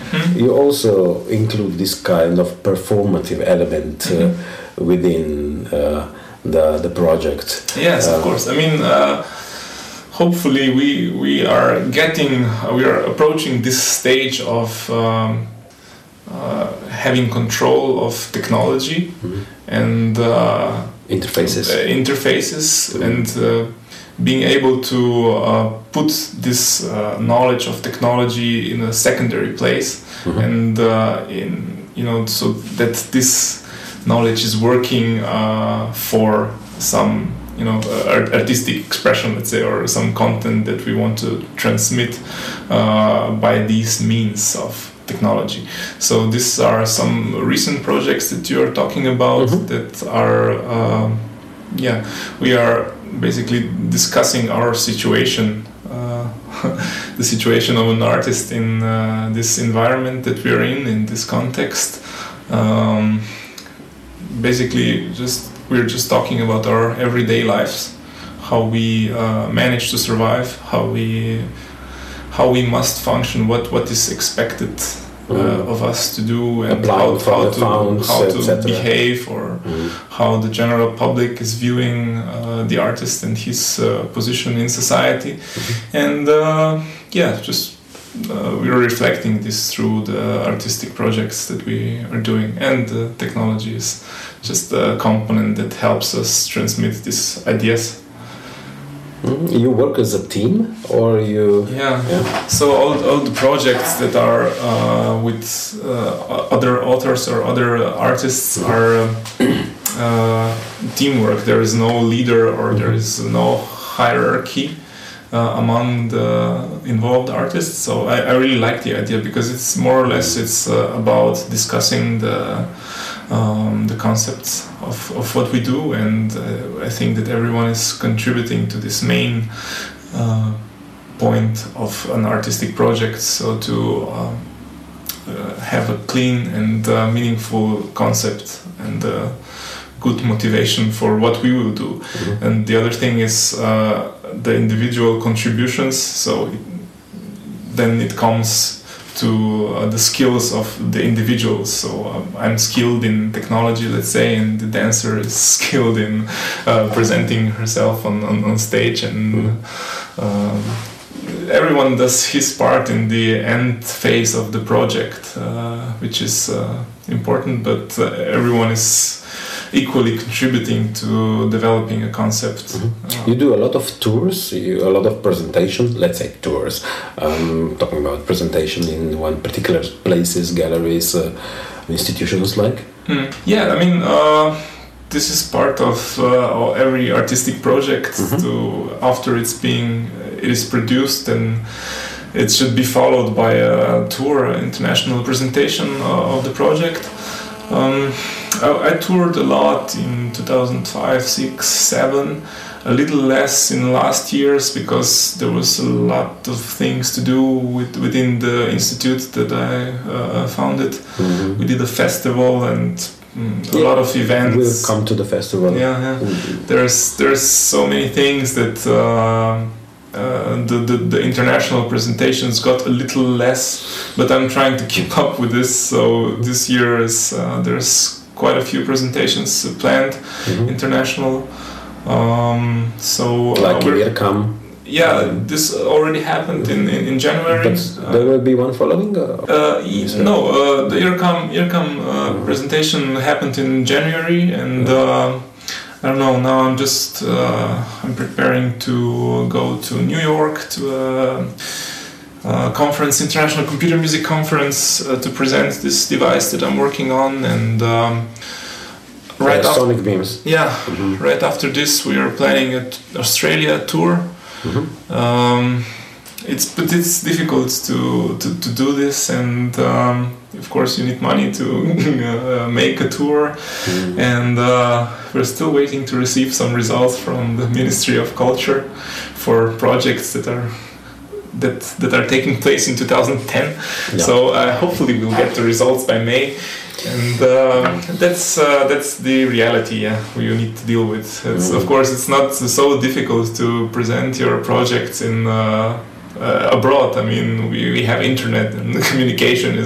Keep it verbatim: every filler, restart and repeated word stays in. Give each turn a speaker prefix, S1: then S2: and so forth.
S1: mm-hmm. you also include this kind of performative element mm-hmm. uh, within uh, the the project.
S2: Yes, uh, of course. I mean, uh, hopefully we we are getting we are approaching this stage of um, uh, having control of technology mm-hmm. and uh,
S1: interfaces,
S2: uh, interfaces,
S1: mm-hmm.
S2: and uh, being able to uh, put this uh, knowledge of technology in a secondary place, mm-hmm. and uh, in you know so that this knowledge is working uh, for some you know art- artistic expression, let's say, or some content that we want to transmit uh, by these means of technology. So these are some recent projects that you are talking about mm-hmm. that are uh, yeah we are basically discussing our situation, uh, the situation of an artist in uh, this environment that we are in in this context. Um, basically just we're just talking about our everyday lives, how we uh, manage to survive, how we how we must function, what what is expected uh, mm. of us to do, and
S1: Applying
S2: how, how to
S1: founds,
S2: how to
S1: et cetera.
S2: behave, or mm. how the general public is viewing uh, the artist and his uh, position in society, mm-hmm. and uh, yeah, just. Uh, we are reflecting this through the artistic projects that we are doing, and the technology is just a component that helps us transmit these ideas.
S1: Mm, you work as a team, or you?
S2: Yeah. yeah. So all, all the projects that are uh, with uh, other authors or other artists mm-hmm. are uh, teamwork. There is no leader, or mm-hmm. there is no hierarchy Uh, among the involved artists. So I, I really like the idea, because it's more or less it's uh, about discussing the um, the concepts of, of what we do, and uh, I think that everyone is contributing to this main uh, point of an artistic project, so to uh, uh, have a clean and uh, meaningful concept and uh, good motivation for what we will do. Mm-hmm. And the other thing is uh, the individual contributions, so it, then it comes to uh, the skills of the individuals. So um, I'm skilled in technology, let's say, and the dancer is skilled in uh, presenting herself on, on, on stage, and mm-hmm. um, everyone does his part in the end phase of the project, uh, which is uh, important, but uh, everyone is equally contributing to developing a concept.
S1: Mm-hmm. Uh, you do a lot of tours, you, a lot of presentation, let's say tours, um, talking about presentation in one particular places, galleries, uh, institutions like?
S2: Mm. Yeah, I mean, uh, this is part of uh, every artistic project. Mm-hmm. To after it's being, it is produced, and it should be followed by a tour, an international presentation uh, of the project. Um, I, I toured a lot in two thousand five, six, seven, a little less in last years, because there was a lot of things to do with, within the institute that I uh, founded. Mm-hmm. We did a festival and mm, a yeah, lot of events.
S1: We'll come to the festival.
S2: Yeah, yeah. Mm-hmm. There's there's so many things that uh, uh, the, the the international presentations got a little less, but I'm trying to keep up with this. So this year is uh, there's quite a few presentations planned, mm-hmm. international. Um, so
S1: like
S2: uh,
S1: IRCAM.
S2: Yeah, this already happened in, in, in January.
S1: But uh, there will be one following? Uh,
S2: uh, no, uh, the IRCAM, IRCAM uh, mm-hmm. presentation happened in January, and uh, I don't know, now I'm just uh, I'm preparing to go to New York to a, a conference, International Computer Music Conference, uh, to present this device that I'm working on, and um, right
S1: uh,
S2: after,
S1: Sonic Beams.
S2: Yeah,
S1: mm-hmm.
S2: right after this we are planning an Australia tour. Mm-hmm. Um, it's but it's difficult to, to, to do this, and um, of course you need money to uh, make a tour, mm-hmm. and uh, we're still waiting to receive some results from the Ministry of Culture for projects that are that that are taking place in two thousand ten. Yeah. So uh, hopefully we'll get the results by May. And uh, that's uh, that's the reality, yeah, you need to deal with. It's, mm. Of course, it's not so difficult to present your projects in uh, uh, abroad. I mean, we, we have internet, and the communication is